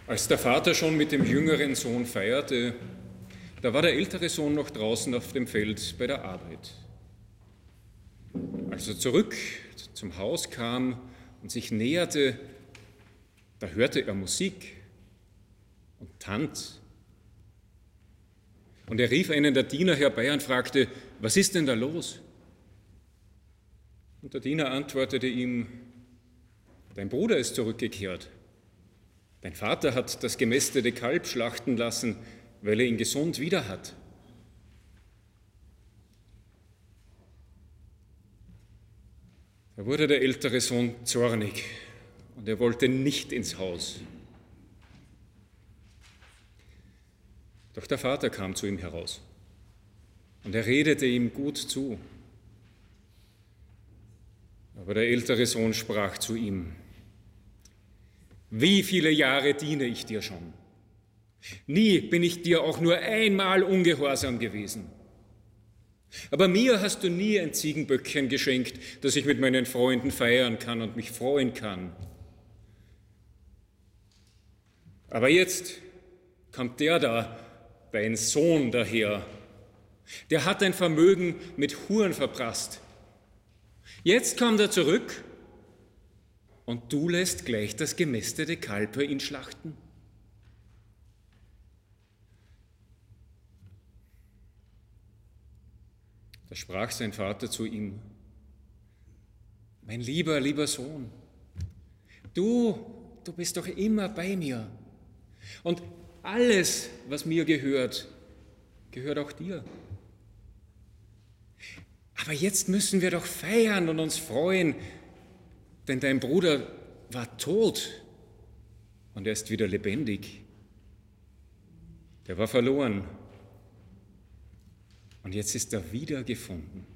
Als der Vater schon mit dem jüngeren Sohn feierte, da war der ältere Sohn noch draußen auf dem Feld bei der Arbeit. Als er zurück zum Haus kam und sich näherte, da hörte er Musik und Tanz. Und er rief einen der Diener herbei und fragte: Was ist denn da los? Und der Diener antwortete ihm: Dein Bruder ist zurückgekehrt. Dein Vater hat das gemästete Kalb schlachten lassen, weil er ihn gesund wieder hat. Da wurde der ältere Sohn zornig und er wollte nicht ins Haus. Doch der Vater kam zu ihm heraus und er redete ihm gut zu. Aber der ältere Sohn sprach zu ihm: Wie viele Jahre diene ich dir schon? Nie bin ich dir auch nur einmal ungehorsam gewesen. Aber mir hast du nie ein Ziegenböckchen geschenkt, dass ich mit meinen Freunden feiern kann und mich freuen kann. Aber jetzt kommt der da, dein Sohn, daher. Der hat dein Vermögen mit Huren verprasst. Jetzt kommt er zurück und du lässt gleich das gemästete Kalb für ihn schlachten? Da sprach sein Vater zu ihm: Mein lieber Sohn, du bist doch immer bei mir. Und alles, was mir gehört, gehört auch dir. Aber jetzt müssen wir doch feiern und uns freuen, denn dein Bruder war tot und er ist wieder lebendig. Der war verloren und jetzt ist er wieder gefunden.